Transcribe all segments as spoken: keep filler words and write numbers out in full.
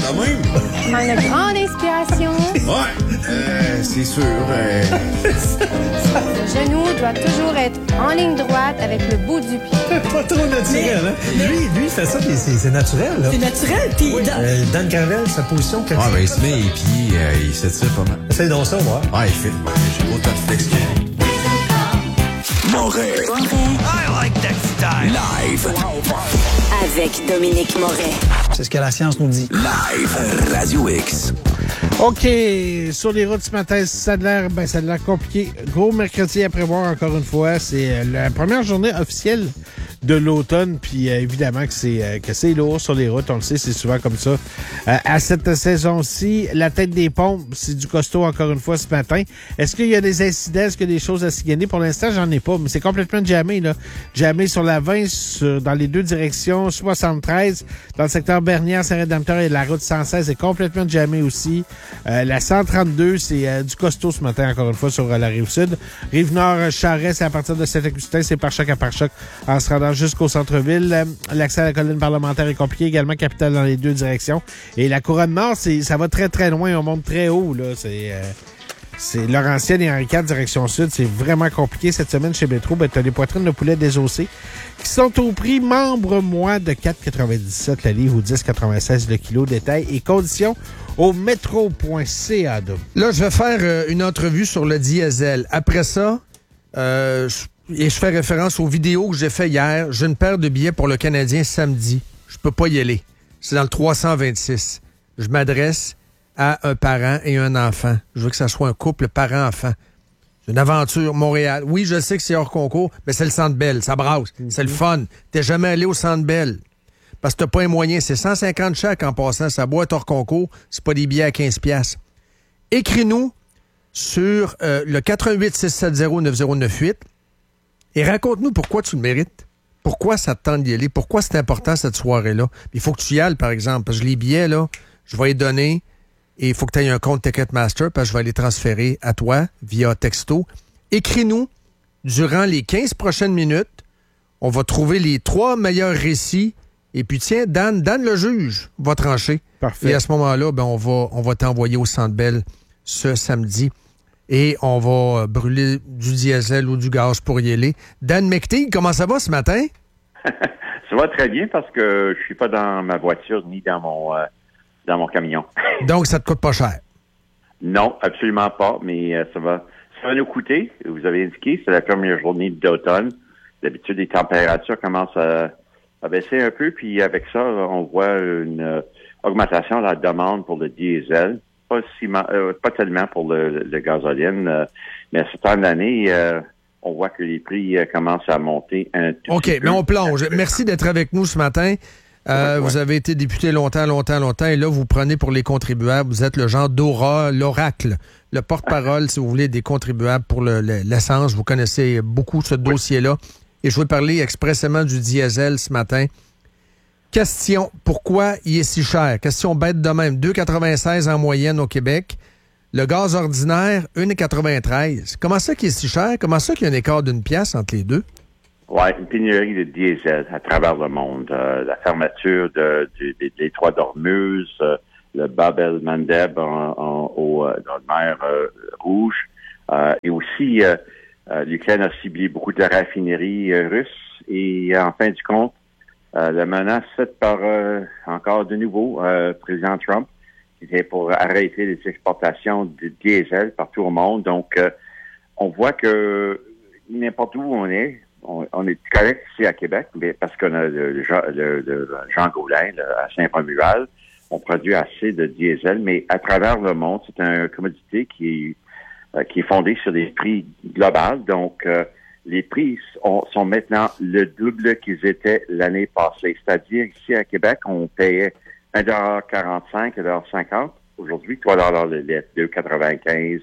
quand même. Prends une grande inspiration. Ouais, euh, c'est sûr. Euh... Le genou doit toujours être en ligne droite avec le bout du pied. Pas trop naturel, hein? mais- Lui, lui, il fait ça, puis c'est, c'est naturel, là. C'est naturel, puis Oui. dans- Euh, Dan Gravel, sa position, quand Ouais, ben, il se met les pieds, euh, il s'étire pas mal. Essaye donc ça, moi. Ouais, il fait. Ouais, j'ai autant de flex que lui. Moret. I like that style. Live. Avec Dominique Moret. C'est ce que la science nous dit. Live. Radio X. OK, sur les routes ce matin, ça a l'air, ben, ça a l'air compliqué. Gros mercredi à prévoir encore une fois. C'est euh, la première journée officielle de l'automne, puis euh, évidemment que c'est euh, que c'est lourd sur les routes, on le sait, c'est souvent comme ça. Euh, à cette saison-ci, la tête des pompes, c'est du costaud encore une fois ce matin. Est-ce qu'il y a des incidents, est-ce qu'il y a des choses à signaler? Pour l'instant, j'en ai pas, mais c'est complètement jammé, là. Jammé sur la vingt, sur, dans les deux directions, soixante-treize, dans le secteur Bernière, Saint-Rédempteur et la route cent seize est complètement jammé aussi. Euh, la cent trente-deux, c'est euh, du costaud ce matin, encore une fois, sur euh, la Rive-Sud. Rive-Nord, Charest, c'est à partir de Saint-Augustin, c'est par choc à par choc en se rendant jusqu'au centre-ville. Euh, l'accès à la colline parlementaire est compliqué, également capitale dans les deux directions. Et la couronne nord, c'est, ça va très très loin, on monte très haut, là. C'est... Euh, C'est Laurentienne et Henri quatre, direction sud. C'est vraiment compliqué cette semaine chez Métro. Ben, t'as les poitrines de poulet désossées qui sont au prix membre mois de quatre quatre-vingt-dix-sept la livre ou dix quatre-vingt-seize le kilo. Détail et conditions au métro point c a. Là, je vais faire euh, une entrevue sur le diesel. Après ça, euh, je, et je fais référence aux vidéos que j'ai fait hier. J'ai une paire de billets pour le Canadien samedi. Je peux pas y aller. C'est dans le trois cent vingt-six. Je m'adresse à un parent et un enfant. Je veux que ça soit un couple parent-enfant. C'est une aventure, Montréal. Oui, je sais que c'est hors concours, mais c'est le Centre Bell. Ça brasse. Mm-hmm. C'est le fun. T'es jamais allé au Centre Bell. Parce que t'as pas un moyen. C'est cent cinquante chaque en passant. Ça boîte hors concours. C'est pas des billets à quinze piastres. Écris-nous sur euh, le quatre un huit six sept zéro neuf zéro neuf huit et raconte-nous pourquoi tu le mérites. Pourquoi ça te tente d'y aller. Pourquoi c'est important cette soirée-là. Il faut que tu y ailles, par exemple. Parce que les billets, là, je vais les donner. Et il faut que tu aies un compte Ticketmaster parce que je vais les transférer à toi via texto. Écris-nous durant les quinze prochaines minutes. On va trouver les trois meilleurs récits. Et puis tiens, Dan, Dan le juge va trancher. Parfait. Et à ce moment-là, ben, on va, on va t'envoyer au Centre Bell ce samedi. Et on va brûler du diesel ou du gaz pour y aller. Dan McTeague, comment ça va ce matin? Ça va très bien parce que je suis pas dans ma voiture ni dans mon... Euh... dans mon camion. Donc, ça te coûte pas cher? Non, absolument pas, mais euh, ça va ça va nous coûter. Vous avez indiqué, c'est la première journée d'automne. D'habitude, les températures commencent à, à baisser un peu, puis avec ça, on voit une euh, augmentation de la demande pour le diesel. Pas, si, euh, pas tellement pour le, le gasoline, euh, mais à ce temps de l'année, euh, on voit que les prix euh, commencent à monter un tout OK, petit peu. mais on plonge. Merci d'être avec nous ce matin. Euh, ouais, ouais. Vous avez été député longtemps, longtemps, longtemps, et là, vous prenez pour les contribuables. Vous êtes le genre d'aura, l'oracle, le porte-parole, si vous voulez, des contribuables pour le, le, l'essence. Vous connaissez beaucoup ce dossier-là. Et je veux parler expressément du diesel ce matin. Question, pourquoi il est si cher? Question bête de même. deux quatre-vingt-seize en moyenne au Québec. Le gaz ordinaire, un quatre-vingt-treize. Comment ça qu'il est si cher? Comment ça qu'il y a un écart d'une pièce entre les deux? Oui, une pénurie de diesel à travers le monde. Euh, la fermeture de, de, de, des trois d'Ormuz, euh, le Bab el-Mandeb en, en, au, euh, dans la mer euh, Rouge. Euh, et aussi, euh, euh, l'Ukraine a ciblé beaucoup de raffineries euh, russes. Et en fin du compte, euh, la menace faite par, euh, encore de nouveau, euh, président Trump, qui était pour arrêter les exportations de diesel partout au monde. Donc, euh, on voit que n'importe où on est, On, on est correct ici à Québec, mais parce qu'on a le, le, le, le Jean Gaulin là, à Saint-Romuald, on produit assez de diesel, mais à travers le monde, c'est une commodité qui est, euh, qui est fondée sur des prix globaux. Donc, euh, les prix sont, sont maintenant le double qu'ils étaient l'année passée. C'est-à-dire, ici à Québec, on payait un dollar quarante-cinq, un dollar cinquante. Aujourd'hui, trois dollars le litre, deux quatre-vingt-quinze.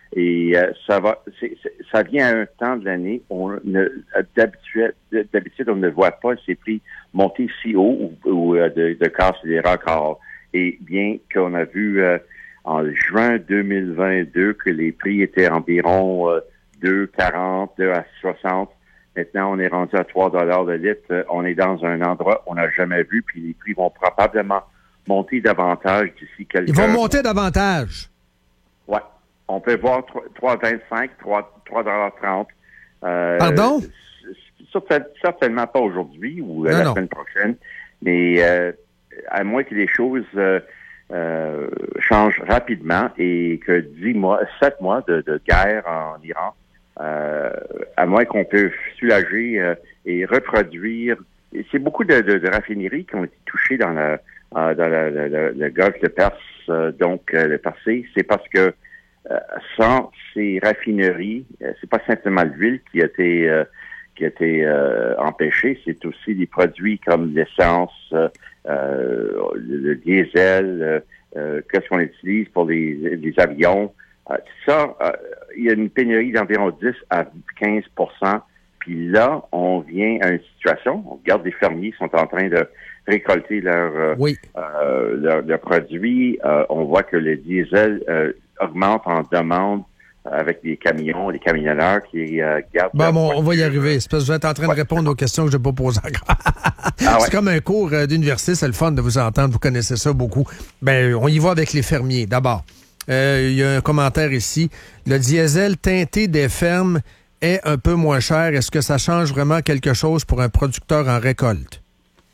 Et euh, ça va, c'est, c'est, ça vient à un temps de l'année où on ne, d'habitude, d'habitude, on ne voit pas ces prix monter si haut ou, ou euh, de, de casser des records. Et bien qu'on a vu euh, en juin deux mille vingt-deux que les prix étaient environ euh, deux quarante, deux à soixante. Maintenant, on est rendu à trois dollars le litre. On est dans un endroit qu'on n'a jamais vu, puis les prix vont probablement monter davantage d'ici quelques... Ils vont monter davantage. Oui. On peut voir trois vingt-cinq, trois dollars trente. Euh, Pardon? Certainement pas aujourd'hui ou non, la non. semaine prochaine, mais euh, à moins que les choses euh, euh, changent rapidement et que dix mois, sept mois de, de guerre en Iran, euh, à moins qu'on peut soulager euh, et reproduire. Et c'est beaucoup de, de, de raffineries qui ont été touchées dans, la, euh, dans la, la, la, le golfe de Perse, euh, donc euh, le Percé. C'est parce que euh, sans ces raffineries, euh, c'est pas simplement l'huile qui a été euh, qui a été euh, empêché, c'est aussi des produits comme l'essence, euh, euh, le diesel, euh, euh, qu'est-ce qu'on utilise pour les, les avions. Euh, ça, euh, il y a une pénurie d'environ dix à quinze pour cent. Puis là, on vient à une situation, on regarde des fermiers qui sont en train de récolter leurs euh, oui. euh, leur, leur produits. Euh, on voit que le diesel euh, augmente en demande avec les camions, les camionneurs qui euh, gardent... Bon, bon on va y arriver. C'est parce que vous êtes en train de répondre aux questions que je n'ai pas posées encore. ah ouais. C'est comme un cours euh, d'université, c'est le fun de vous entendre, vous connaissez ça beaucoup. Ben, on y va avec les fermiers. D'abord, euh, il y a un commentaire ici. Le diesel teinté des fermes est un peu moins cher. Est-ce que ça change vraiment quelque chose pour un producteur en récolte?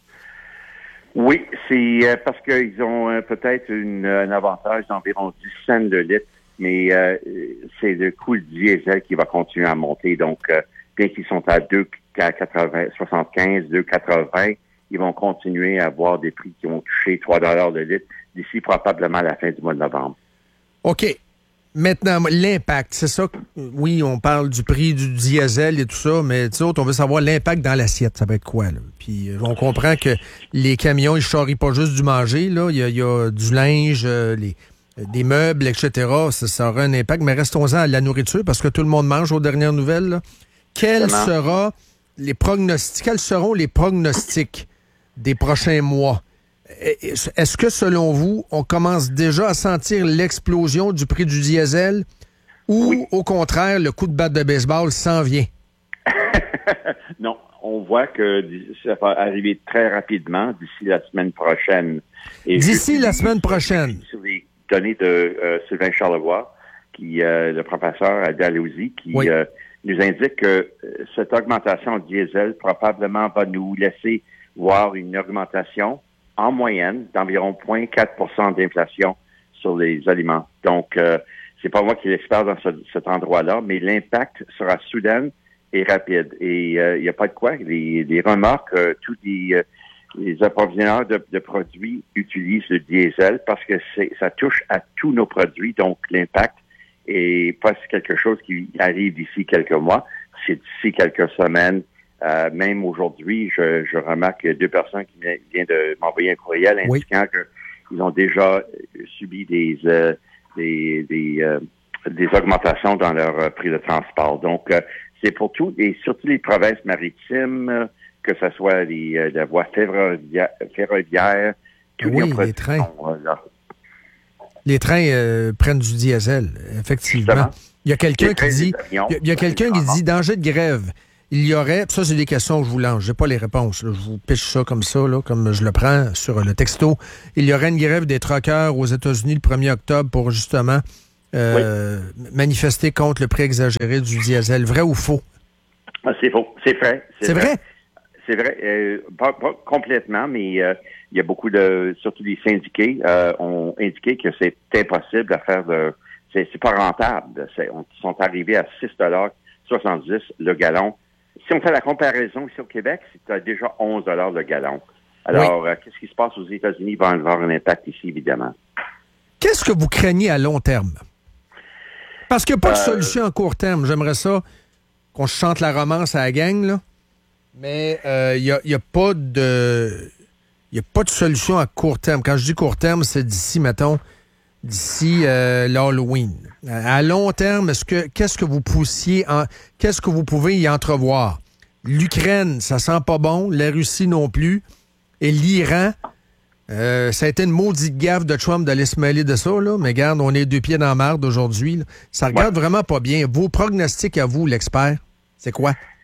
Oui, c'est euh, parce qu'ils ont euh, peut-être une, un avantage d'environ dix cents le litre. Mais euh, c'est le coût du diesel qui va continuer à monter. Donc, euh, bien qu'ils sont à deux soixante-quinze, deux quatre-vingts, ils vont continuer à avoir des prix qui vont toucher trois dollars le litre d'ici probablement à la fin du mois de novembre. OK. Maintenant, l'impact, c'est ça. Oui, on parle du prix du diesel et tout ça, mais tu sais, on veut savoir l'impact dans l'assiette. Ça va être quoi, là? Puis on comprend que les camions, ils ne charrient pas juste du manger, là. Il y a, il y a du linge, euh, les... des meubles, et cetera, ça, ça aura un impact. Mais restons-en à la nourriture, parce que tout le monde mange aux dernières nouvelles. Là. Quels sera les prognostics, quels seront les pronostics des prochains mois? Est-ce que, selon vous, on commence déjà à sentir l'explosion du prix du diesel ou, oui. au contraire, le coup de batte de baseball s'en vient? Non, on voit que ça va arriver très rapidement d'ici la semaine prochaine. Et d'ici la semaine prochaine? Sur les données de euh, Sylvain Charlevoix, qui euh, le professeur à Dalhousie, qui oui. euh, nous indique que euh, cette augmentation de diesel probablement va nous laisser voir une augmentation en moyenne d'environ zéro virgule quatre pour cent d'inflation sur les aliments. Donc, euh, c'est pas moi qui est l'expert dans ce, cet endroit-là, mais l'impact sera soudain et rapide. Et il euh, n'y a pas de quoi. Les, les remarques, euh, tous les, euh, les approvisionneurs de, de produits utilisent le diesel parce que c'est, ça touche à tous nos produits. Donc, l'impact est pas quelque chose qui arrive d'ici quelques mois. C'est d'ici quelques semaines. Euh, même aujourd'hui, je, je remarque deux personnes qui viennent de m'envoyer un courriel indiquant oui. qu'ils ont déjà subi des euh, des des, euh, des augmentations dans leur euh, prix de transport. Donc, euh, c'est pour tout, et surtout les provinces maritimes, euh, que ce soit les, euh, la voie ferroviaire, ferroviaire tous oui, les, les trains. Sont, euh, les trains euh, prennent du diesel, effectivement. Justement. Il y a quelqu'un qui dit, avions, il y a, il y a quelqu'un qui dit danger de grève. Il y aurait, ça c'est des questions que je vous lance, j'ai pas les réponses, là. Je vous piche ça comme ça, là, comme je le prends sur le texto. Il y aurait une grève des truckers aux États-Unis le premier octobre pour justement euh, oui. manifester contre le prix exagéré du diesel. Vrai ou faux? Ah, c'est faux, c'est vrai. C'est, c'est vrai? vrai? C'est vrai, euh, pas, pas complètement, mais euh, il y a beaucoup de, surtout des syndiqués, euh, ont indiqué que c'est impossible à faire de, c'est, c'est pas rentable. C'est, on, ils sont arrivés à six dollars soixante-dix le gallon. Si on fait la comparaison ici au Québec, c'est déjà onze dollars le gallon. Alors, oui. euh, qu'est-ce qui se passe aux États-Unis va avoir un impact ici, évidemment. Qu'est-ce que vous craignez à long terme? Parce qu'il n'y a pas euh... de solution à court terme. J'aimerais ça qu'on chante la romance à la gang, là. Mais il euh, n'y a, y a pas de... Il n'y a pas de solution à court terme. Quand je dis court terme, c'est d'ici, mettons, d'ici euh, l'Halloween. À long terme, est-ce que qu'est-ce que vous poussiez en, qu'est-ce que vous pouvez y entrevoir? L'Ukraine, ça sent pas bon, la Russie non plus, et l'Iran, euh, ça a été une maudite gaffe de Trump d'aller se mêler de ça, là, mais regarde, on est deux pieds dans la marde aujourd'hui. Là. Ça regarde ouais. vraiment pas bien. Vos pronostics à vous, l'expert, c'est quoi?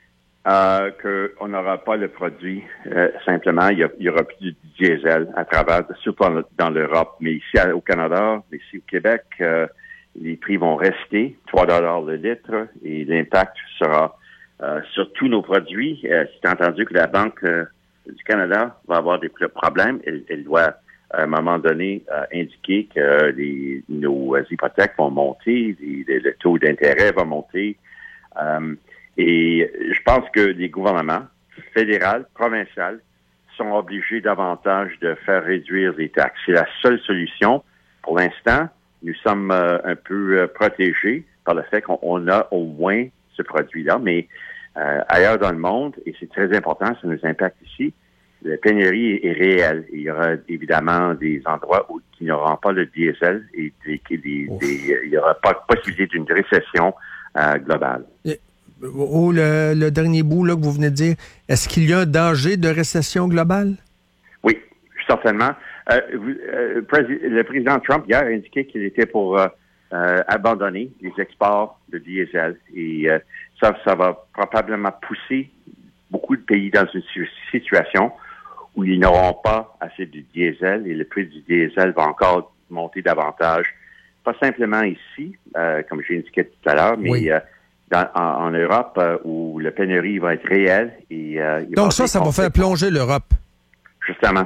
euh, qu'on n'aura pas le produit. Euh, simplement, il y, aura plus du diesel à travers, surtout dans, dans l'Europe. Mais ici au Canada, ici au Québec, euh, les prix vont rester trois dollars le litre et l'impact sera euh, sur tous nos produits. Euh, c'est entendu que la Banque euh, du Canada va avoir des problèmes. Elle, elle doit, à un moment donné, euh, indiquer que les, nos hypothèques vont monter, les, le taux d'intérêt va monter. Euh, et je pense que les gouvernements fédéraux, provinciaux, sont obligés davantage de faire réduire les taxes. C'est la seule solution. Pour l'instant, nous sommes euh, un peu euh, protégés par le fait qu'on on a au moins ce produit-là, mais euh, ailleurs dans le monde, et c'est très important, ça nous impacte ici, la pénurie est, est réelle. Il y aura évidemment des endroits où qui n'auront pas le diesel et des, des, des, il n'y aura pas de possibilité d'une récession euh, globale. Et, oh, le, le dernier bout là, que vous venez de dire, est-ce qu'il y a un danger de récession globale? Oui, certainement. Euh, euh, le président Trump, hier, a indiqué qu'il était pour euh, euh, abandonner les exports de diesel. Et euh, ça, ça va probablement pousser beaucoup de pays dans une situation où ils n'auront pas assez de diesel et le prix du diesel va encore monter davantage. Pas simplement ici, euh, comme j'ai indiqué tout à l'heure, mais oui. euh, dans, en, en Europe euh, où la pénurie va être réelle. Et, euh, Donc ça, ça va faire plonger l'Europe. Justement.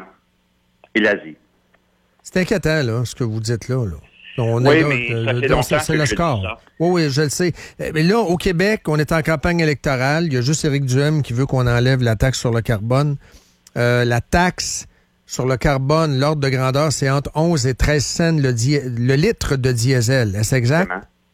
Et l'Asie. C'est inquiétant, là, ce que vous dites là. là. On oui, est là, mais ça le, fait le, longtemps c'est que le je score. dis ça. Oui, oui, je le sais. Mais là, au Québec, on est en campagne électorale. Il y a juste Éric Duhem qui veut qu'on enlève la taxe sur le carbone. Euh, la taxe sur le carbone, l'ordre de grandeur, c'est entre onze et treize cents le, di- le litre de diesel. Est-ce exact?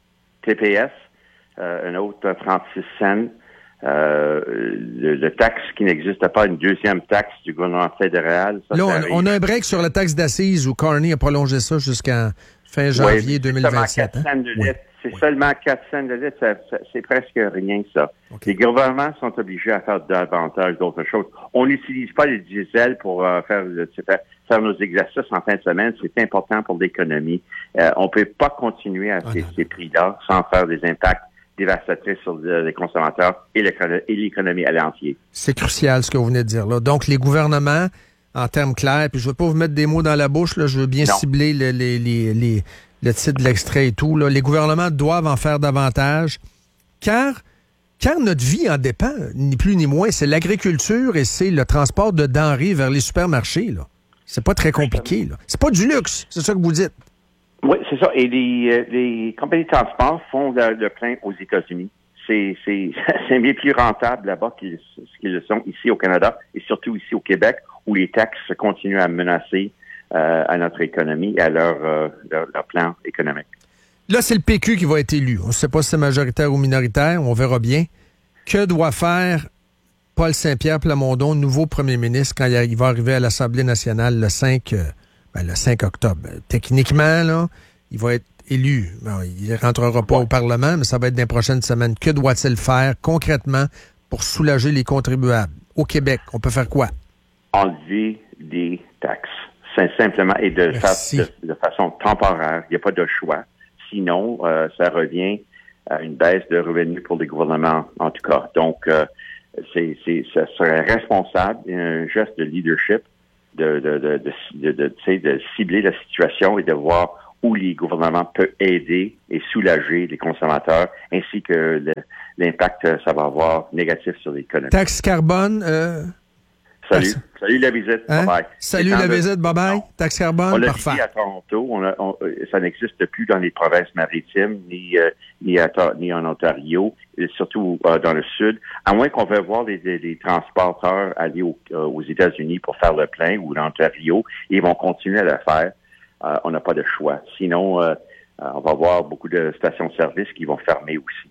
T P S, euh, un autre trente-six cents. Euh, le, le taxe qui n'existe pas, une deuxième taxe du gouvernement fédéral. Ça, là, ça on, on a un break sur la taxe d'assises où Carney a prolongé ça jusqu'en fin janvier oui, deux mille vingt-sept. Hein? De oui. C'est oui. seulement quatre cents de litre, ça, ça, c'est presque rien ça. Okay. Les gouvernements sont obligés à faire davantage d'autres choses. On n'utilise pas le diesel pour euh, faire, faire, faire nos exercices en fin de semaine. C'est important pour l'économie. Euh, on peut pas continuer à oh, ces, ces prix-là sans faire des impacts dévastatrices sur les consommateurs et l'économie à l'entier. C'est crucial ce que vous venez de dire là. Donc, les gouvernements, en termes clairs, puis je ne veux pas vous mettre des mots dans la bouche, là, je veux bien non. cibler le, les, les, les, le titre de l'extrait et tout. Là. Les gouvernements doivent en faire davantage, car, car notre vie en dépend, ni plus ni moins. C'est l'agriculture et c'est le transport de denrées vers les supermarchés. Là. C'est pas très compliqué. Là. C'est pas du luxe, c'est ça que vous dites. Oui, c'est ça. Et les, les compagnies de transport font le, le plein aux États-Unis. C'est, c'est, c'est bien plus rentable là-bas qu'ils, qu'ils le sont ici au Canada et surtout ici au Québec où les taxes continuent à menacer euh, à notre économie et à leur, euh, leur, leur plan économique. Là, c'est le P Q qui va être élu. On ne sait pas si c'est majoritaire ou minoritaire. On verra bien. Que doit faire Paul Saint-Pierre Plamondon, nouveau premier ministre, quand il va arriver à l'Assemblée nationale le cinq... Euh, Ben, le cinq octobre. Techniquement, là, il va être élu. Bon, il ne rentrera pas ouais. au Parlement, mais ça va être dans les prochaines semaines. Que doit-il faire concrètement pour soulager les contribuables? Au Québec, on peut faire quoi? Enlever des taxes. C'est simplement, et de, fa- de, de façon temporaire. Il n'y a pas de choix. Sinon, euh, ça revient à une baisse de revenus pour les gouvernements, en tout cas. Donc, euh, c'est, c'est, ça serait responsable, un geste de leadership de, de, de, de, de, de, de, de cibler la situation et de voir où les gouvernements peuvent aider et soulager les consommateurs, ainsi que le, l'impact que ça va avoir négatif sur l'économie. Taxe carbone. Euh... Salut. Taxe... Salut la visite. Hein? Bye-bye. Salut la de... visite. Bye-bye. Non. Taxe carbone. On l'a parfait. dit à Toronto. On a, on, ça n'existe plus dans les provinces maritimes, ni, euh, ni, à, ni en Ontario, et surtout euh, dans le sud. À moins qu'on veuille voir les, les, les transporteurs aller au, euh, aux États-Unis pour faire le plein ou l'Ontario, ils vont continuer à le faire. Euh, on n'a pas de choix. Sinon, euh, on va voir beaucoup de stations-service qui vont fermer aussi.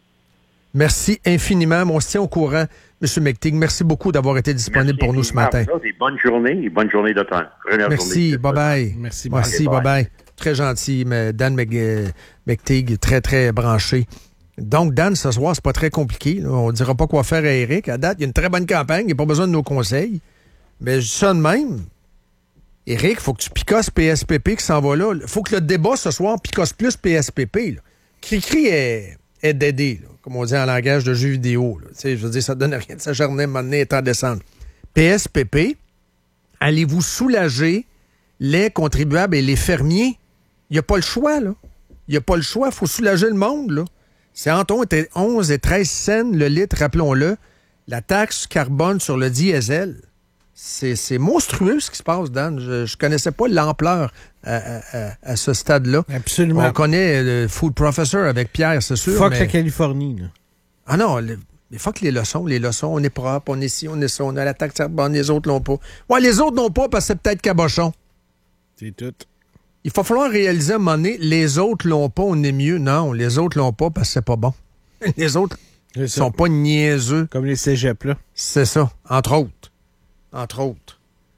Merci infiniment. On se tient au courant, M. McTeague. Merci beaucoup d'avoir été disponible Merci pour nous ce matin. Des bonnes journées et bonne journée d'automne. Merci. Bye-bye. Merci. Merci. Bye-bye. Très gentil. Mais Dan McTeague, très, très branché. Donc, Dan, ce soir, c'est pas très compliqué. Là. On ne dira pas quoi faire à Éric. À date, il y a une très bonne campagne. Il n'y a pas besoin de nos conseils. Mais je dis ça de même. Éric, il faut que tu picosses P S P P qui s'en va là. Il faut que le débat ce soir picosse plus P S P P. Là. Cri-cri est... est d'aider, là, comme on dit en langage de jeu vidéo. Là. Tu sais, je veux dire, ça ne donne rien de s'acharner à un moment donné étant descendre. P S P P, allez-vous soulager les contribuables et les fermiers? Il n'y a pas le choix, là. Il n'y a pas le choix. Il faut soulager le monde, là. C'est entre onze et treize cents le litre, rappelons-le. La taxe carbone sur le diesel, c'est, c'est monstrueux ce qui se passe, Dan. Je ne connaissais pas l'ampleur à, à, à ce stade-là. Absolument. On connaît le Food Professor avec Pierre, c'est sûr. Fuck mais... la Californie, là. Ah non, le... mais fuck les leçons. Les leçons, on est propre, on est ci, on est ça, on a la taxe carbone, les autres l'ont pas. Ouais, les autres n'ont pas parce que c'est peut-être cabochon. C'est tout. Il va falloir réaliser à un moment donné, les autres l'ont pas, on est mieux. Non, les autres l'ont pas parce que c'est pas bon. Les autres C'est ça. sont pas niaiseux. Comme les cégeps, là. C'est ça, entre autres. Entre autres.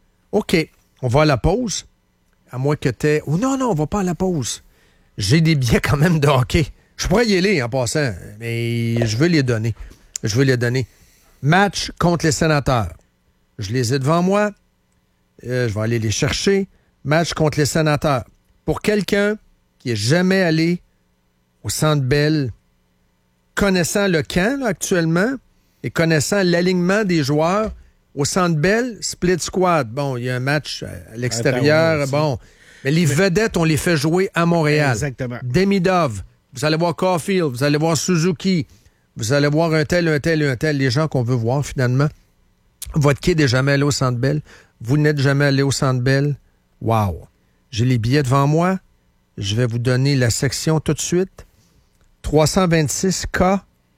OK, on va à la pause. À moins que t'aies... Oh non, non, on va pas à la pause. J'ai des billets quand même de hockey. Je pourrais y aller en passant, mais je veux les donner. Je veux les donner. Match contre les Sénateurs. Je les ai devant moi. Euh, je vais aller les chercher. Match contre les Sénateurs. Pour quelqu'un qui n'est jamais allé au Centre Bell, connaissant le camp là, actuellement et connaissant l'alignement des joueurs, au Centre Bell, split squad. Bon, il y a un match à l'extérieur. À bon, mais les mais... vedettes, on les fait jouer à Montréal. Exactement. Demidov, vous allez voir Caulfield, vous allez voir Suzuki, vous allez voir un tel, un tel, un tel, les gens qu'on veut voir finalement. Votre kid n'est jamais allé au Centre Bell. Vous n'êtes jamais allé au Centre Bell. Wow! J'ai les billets devant moi. Je vais vous donner la section tout de suite. trois cent vingt-six K,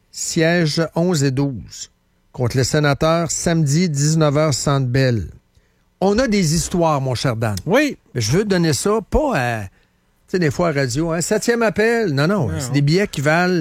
sièges onze et douze. Contre les Sénateurs, samedi, dix-neuf heures, Centre Bell. On a des histoires, mon cher Dan. Oui. Mais je veux donner ça, pas à... Tu sais, des fois à radio, un septième appel. Non, non, non. C'est des billets qui valent...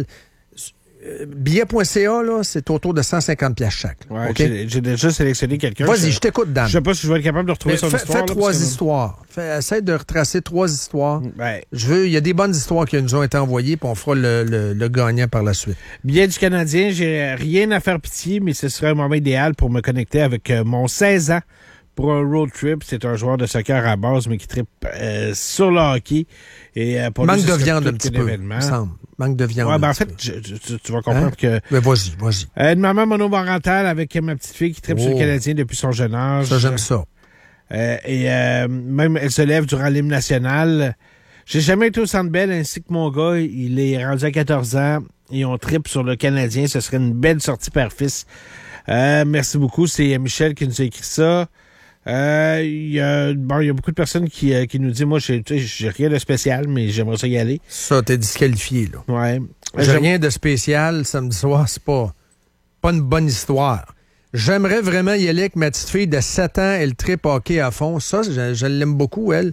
Euh, billet point c a, là, c'est autour de cent cinquante piastres chaque. Ouais, okay? j'ai, j'ai déjà sélectionné quelqu'un. Vas-y, je, je t'écoute, Dan. Je sais pas si je vais être capable de retrouver Mais son fais, histoire. Fais là, trois que... histoires. Fais, essaie de retracer trois histoires. Ouais. Je veux... Il y a des bonnes histoires qui nous ont été envoyées, puis on fera le, le, le gagnant par la suite. Billet du Canadien, j'ai rien à faire pitié, mais ce serait un moment idéal pour me connecter avec euh, mon seize ans pour un road trip. C'est un joueur de soccer à la base, mais qui trippe euh, sur le hockey. Et, euh, pour Manque lui, de viande un petit peu, il me semble. Manque de viande. Ouais, ben en fait, je, je, tu, tu vas comprendre hein? que... Mais vas-y, vas-y. Euh, une maman monomarentale avec ma petite fille qui trippe oh. sur le Canadien depuis son jeune âge. Ça, j'aime ça. Euh, et euh, même, elle se lève durant l'hymne national. J'ai jamais été au Centre Bell, ainsi que mon gars. Il est rendu à quatorze ans et on trippe sur le Canadien. Ce serait une belle sortie père-fils. Euh, merci beaucoup. C'est Michel qui nous a écrit ça. Euh, il y a, bon, il y a beaucoup de personnes qui, euh, qui nous disent, moi, j'ai, j'ai rien de spécial, mais j'aimerais ça y aller. Ça, t'es disqualifié, là. Ouais. J'ai J'aime... rien de spécial samedi soir, c'est pas, pas une bonne histoire. J'aimerais vraiment y aller avec ma petite fille de sept ans, elle trippe hockey à fond. Ça, je, je l'aime beaucoup, elle.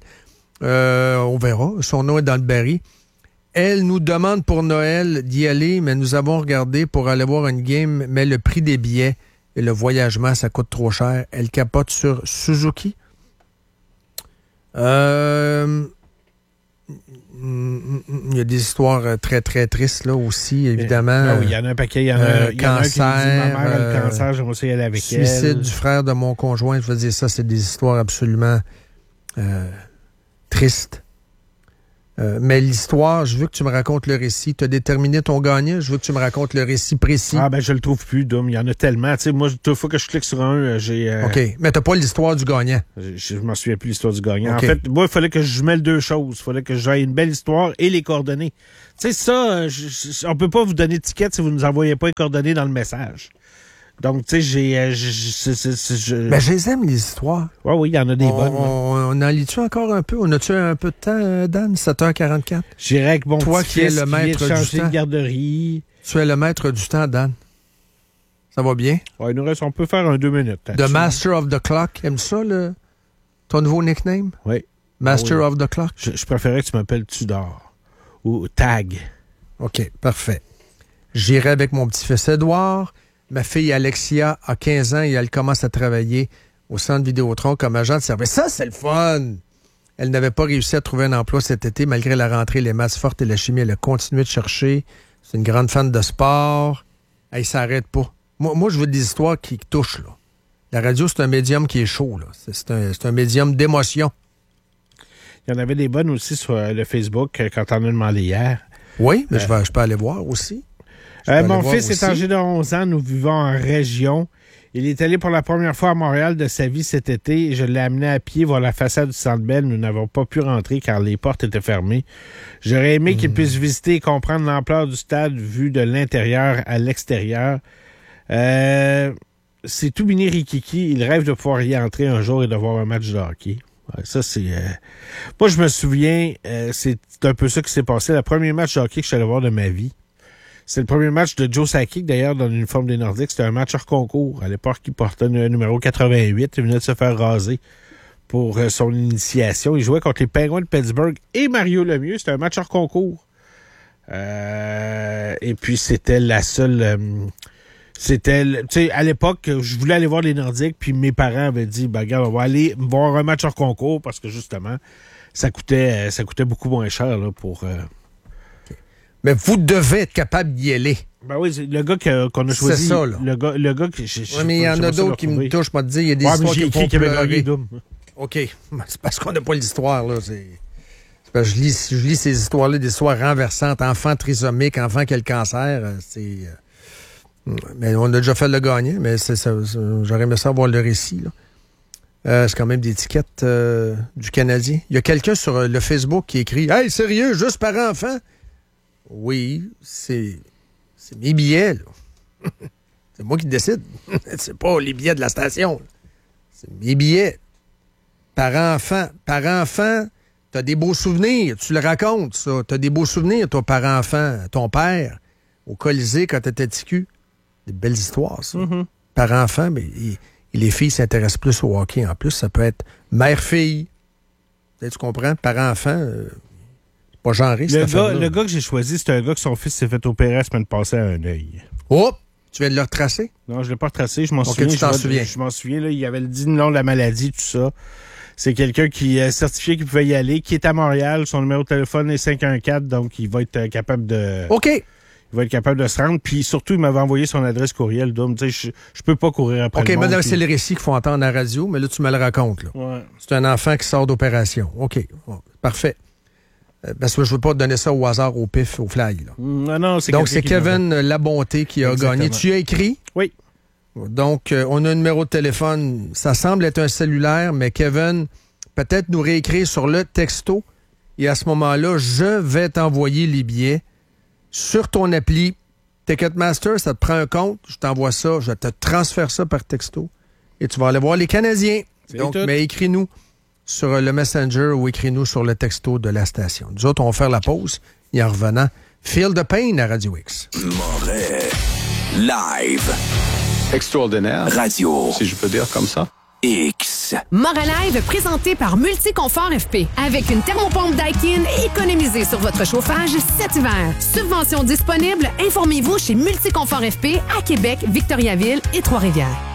Euh, on verra. Son nom est dans le baril. Elle nous demande pour Noël d'y aller, mais nous avons regardé pour aller voir une game, mais le prix des billets et le voyagement, ça coûte trop cher. Elle capote sur Suzuki. Euh... Il y a des histoires très, très tristes, là, aussi, évidemment. Ah oui, il y en a un paquet. Il y en a, euh, il y en a cancer, un qui nous dit, ma mère a euh, le cancer, j'aimerais ça y aller avec suicide elle. Suicide du frère de mon conjoint, je veux dire, ça, c'est des histoires absolument euh, tristes. Euh, mais l'histoire, je veux que tu me racontes le récit. Tu as déterminé ton gagnant, je veux que tu me racontes le récit précis. Ah ben je le trouve plus, Dom. Il y en a tellement. Tu sais, moi, toute fois que je clique sur un, j'ai... Euh, OK. Mais t'as pas l'histoire du gagnant. Je, je m'en souviens plus l'histoire du gagnant. Okay. En fait, moi, il fallait que je mêle deux choses. Il fallait que j'aille une belle histoire et les coordonnées. Tu sais, ça, je, je, on peut pas vous donner d'étiquette si vous nous envoyez pas les coordonnées dans le message. Donc, tu sais, j'ai... Euh, je, je, je, je... Ben, je les aime, les histoires. Oui, oui, il y en a des on, bonnes. On, on en lit-tu encore un peu? On a-tu un peu de temps, Dan? sept heures quarante-quatre? J'irai avec mon Toi petit qui es fils le maître qui vient de changer du temps. de garderie. Tu es le maître du temps, Dan. Ça va bien? Oui, il nous reste... On peut faire un deux minutes. The Master of the Clock. Aimes ça, le... ton nouveau nickname? Oui. Master ah, oui. of the Clock? Je, je préférais que tu m'appelles Tudor. Ou Tag. OK, parfait. J'irai avec mon petit-fils Édouard. Ma fille Alexia a quinze ans et elle commence à travailler au Centre Vidéotron comme agent de service. Ça, c'est le fun! Elle n'avait pas réussi à trouver un emploi cet été malgré la rentrée, les maths fortes et la chimie. Elle a continué de chercher. C'est une grande fan de sport. Elle s'arrête pas. Moi, moi, je veux des histoires qui touchent, là. La radio, c'est un médium qui est chaud, là. C'est, c'est, un, c'est un médium d'émotion. Il y en avait des bonnes aussi sur le Facebook quand on a demandé hier. Oui, mais euh, je, vais, je peux aller voir aussi. Euh, mon fils est âgé de onze ans. Nous vivons en région. Il est allé pour la première fois à Montréal de sa vie cet été. Je l'ai amené à pied voir la façade du Centre Bell. Nous n'avons pas pu rentrer car les portes étaient fermées. J'aurais aimé mmh. qu'il puisse visiter et comprendre l'ampleur du stade vu de l'intérieur à l'extérieur. Euh, c'est tout mini rikiki. Il rêve de pouvoir y entrer un jour et de voir un match de hockey. Ouais, ça, c'est... Euh... Moi, je me souviens, euh, c'est un peu ça qui s'est passé. Le premier match de hockey que je suis allé voir de ma vie, c'est le premier match de Joe Sakic, d'ailleurs, dans l'uniforme des Nordiques. C'était un match hors concours. À l'époque, il portait le numéro quatre-vingt-huit. Il venait de se faire raser pour euh, son initiation. Il jouait contre les Penguins de Pittsburgh et Mario Lemieux. C'était un match hors concours. Euh, et puis, c'était la seule... Euh, c'était... Tu sais, à l'époque, je voulais aller voir les Nordiques, puis mes parents avaient dit, ben, regarde, on va aller voir un match hors concours parce que, justement, ça coûtait, ça coûtait beaucoup moins cher là, pour... Euh, Mais vous devez être capable d'y aller. Ben oui, le gars que, qu'on a choisi. C'est ça, là. Le gars, le gars que j'ai. Oui, mais il y en a d'autres qui me touchent, moi, te dire, il y a des ouais, histoires qui me font pleurer. OK. C'est parce qu'on n'a pas l'histoire, là. C'est, c'est parce que je lis, je lis ces histoires-là, des histoires renversantes, enfants trisomiques, enfants qui ont le cancer. C'est. Mais on a déjà fait le gagner, mais c'est, ça, c'est, j'aurais aimé ça voir le récit, là. Euh, c'est quand même des étiquettes euh, du Canadien. Il y a quelqu'un sur euh, le Facebook qui écrit « Hey, sérieux, juste par enfant? » Oui, c'est, c'est mes billets, là. C'est moi qui décide. C'est pas les billets de la station. C'est mes billets. Par enfant. Par enfant, t'as des beaux souvenirs. Tu le racontes, ça. T'as des beaux souvenirs, toi, par enfant. Ton père, au Colisée, quand t'étais petit cul. Des belles histoires, ça. Mm-hmm. Par enfant, mais il, les filles s'intéressent plus au hockey. En plus, ça peut être mère-fille. Tu comprends? Par enfant... Euh, pas genré, le gars, le gars que j'ai choisi, c'est un gars que son fils s'est fait opérer la semaine passée à un œil. Oh! Tu viens de le retracer? Non, je l'ai pas retracé. Je m'en okay, souviens. Tu t'en je, souviens. Je m'en souviens. Là, il y avait le dit le nom de la maladie, tout ça. C'est quelqu'un qui est certifié qu'il pouvait y aller, qui est à Montréal. Son numéro de téléphone est cinq un quatre, donc il va être capable de... OK. Il va être capable de se rendre. Puis surtout, il m'avait envoyé son adresse courriel. Donc, tu sais, je, je peux pas courir après OK, le monde. mais puis... c'est le récit qu'il faut entendre à la radio, mais là, tu me le racontes. Là. Ouais. C'est un enfant qui sort d'opération. OK. Bon, parfait. Parce que je ne veux pas te donner ça au hasard, au pif, au fly. Là. Non, non, c'est Donc, c'est Kevin Labonté qui a Exactement. gagné. Tu as écrit? Oui. Donc, euh, on a un numéro de téléphone. Ça semble être un cellulaire, mais Kevin, peut-être nous réécrire sur le texto. Et à ce moment-là, je vais t'envoyer les billets sur ton appli Ticketmaster. Ça te prend un compte. Je t'envoie ça. Je te transfère ça par texto. Et tu vas aller voir les Canadiens. C'est Donc, tout. mais écris-nous sur le Messenger ou écris-nous sur le texto de la station. Nous autres, on va faire la pause. Et en revenant, Feel the Pain à Radio X. Moret. Live. Extraordinaire. Radio. Si je peux dire comme ça. X. Moret Live présenté par Multiconfort F P. Avec une thermopompe Daikin, économisez sur votre chauffage cet hiver. Subvention disponible. Informez-vous chez Multiconfort F P à Québec, Victoriaville et Trois-Rivières.